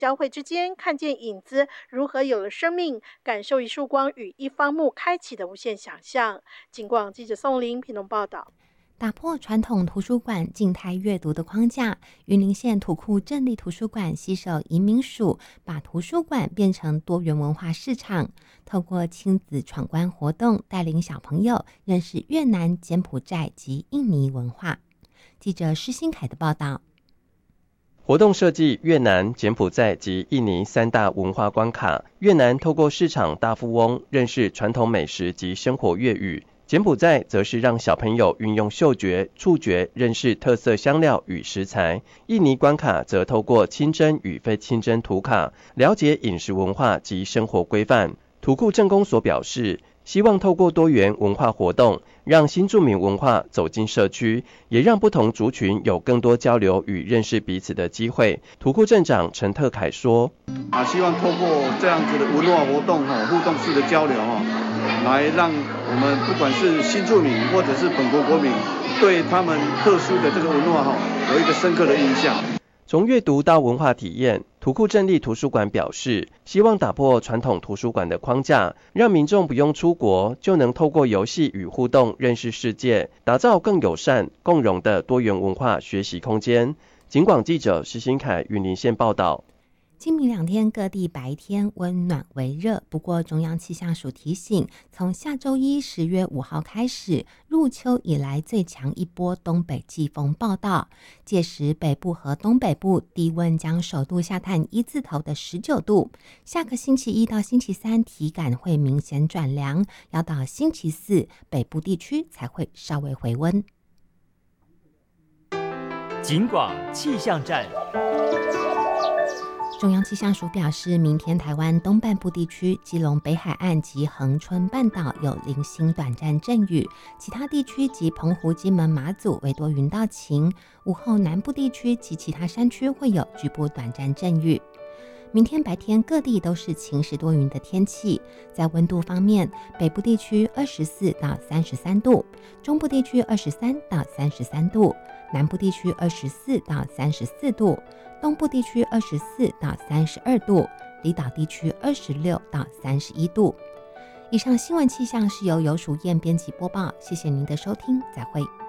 交汇之间看见影子如何有了生命，感受一束光与一方木开启的无限想象。警广记者宋玲评论报道。 打破传统图书馆静态阅读的框架，云林县土库镇立图书馆携手移民署，把图书馆变成多元文化市场，透过亲子闯关活动，带领小朋友认识越南、柬埔寨及印尼文化。记者施新凯的报道。 活动设计越南、柬埔寨及印尼3大文化关卡。越南透过市场大富翁认识传统美食及生活粤语，柬埔寨则是让小朋友运用嗅觉、触觉认识特色香料与食材。印尼关卡则透过清真与非清真图卡，了解饮食文化及生活规范。土库镇公所表示，希望透过多元文化活动，让新住民文化走进社区，也让不同族群有更多交流与认识彼此的机会。土库镇长陈特凯说： 希望透过这样子的文化活动互动式的交流来让我们不管是新住民或者是本国国民，对他们特殊的这个文化有一个深刻的印象。 从阅读到文化体验，土库镇立图书馆表示，希望打破传统图书馆的框架，让民众不用出国就能透过游戏与互动认识世界，打造更友善、共融的多元文化学习空间。警广记者施新凯云林县报道。 今明2天各地白天温暖为热，不过中央气象署提醒，从下周一10月5号开始，入秋以来最强一波东北季风报道，届时北部和东北部低温将首度下探1字头的19度，下个星期一到星期三体感会明显转凉，要到星期四北部地区才会稍微回温。 警广气象站。 中央气象署表示，明天台湾东半部地区、基隆北海岸及恒春半岛有零星短暂阵雨，其他地区及澎湖、金门、马祖为多云到晴。午后南部地区及其他山区会有局部短暂阵雨。明天白天各地都是晴时多云的天气。在温度方面，北部地区24到33度，中部地区23到33度，南部地区24到34度，东部地区24到32度，离岛地区26到31度。以上新闻气象是由游淑燕编辑播报，谢谢您的收听，再会。